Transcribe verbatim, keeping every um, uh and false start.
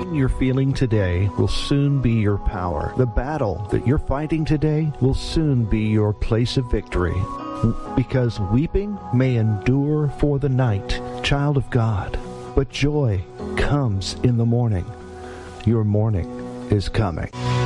pain you're feeling today will soon be your power. The battle that you're fighting today will soon be your place of victory. Because weeping may endure for the night, child of God, but joy comes in the morning. Your morning is coming.